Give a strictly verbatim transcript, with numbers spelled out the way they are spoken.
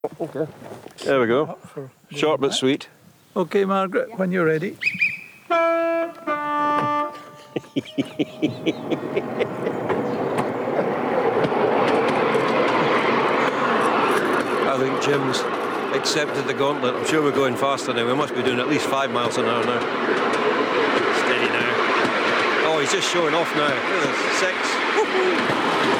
Okay. There we go. Short but sweet. Okay, Margaret, when you're ready. I think Jim's accepted the gauntlet. I'm sure we're going faster now. We must be doing at least five miles an hour now. Steady now. Oh, he's just showing off now. Look at this. Six. Woo-hoo.